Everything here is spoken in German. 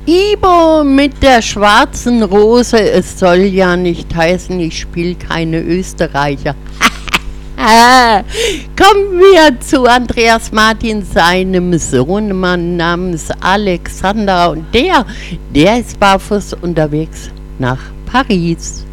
Ibo mit der schwarzen Rose, es soll ja nicht heißen, ich spiele keine Österreicher. Kommen wir zu Andreas Martin, seinem Sohnemann namens Alexander. Und der ist barfuß unterwegs nach Paris.